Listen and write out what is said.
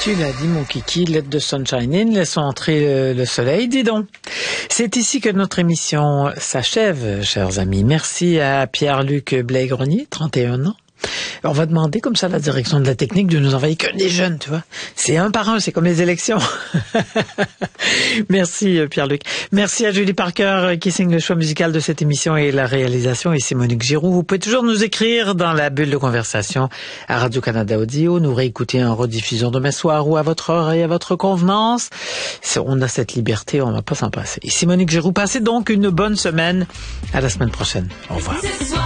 Tu l'as dit, mon kiki, let the sunshine in, laissons entrer le soleil, dis donc. C'est ici que notre émission s'achève, chers amis. Merci à Pierre-Luc Blais-Grenier, 31 ans. On va demander comme ça à la direction de la technique de nous envoyer que des jeunes, tu vois. C'est un par un, c'est comme les élections. Merci Pierre-Luc. Merci à Julie Parker qui signe le choix musical de cette émission et la réalisation. Et c'est Monique Giroux. Vous pouvez toujours nous écrire dans la bulle de conversation à Radio-Canada Audio, nous réécouter en rediffusion demain soir ou à votre heure et à votre convenance. On a cette liberté, on va pas s'en passer. Ici Monique Giroux. Passez donc une bonne semaine. À la semaine prochaine. Au revoir.